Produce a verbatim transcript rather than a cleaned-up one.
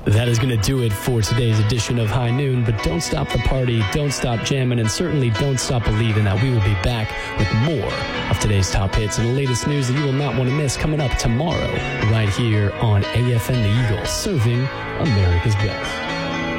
That is going to do it for today's edition of High Noon, but don't stop the party, don't stop jamming, and certainly don't stop believing that we will be back with more of today's top hits and the latest news that you will not want to miss coming up tomorrow right here on A F M The Eagle, serving America's best.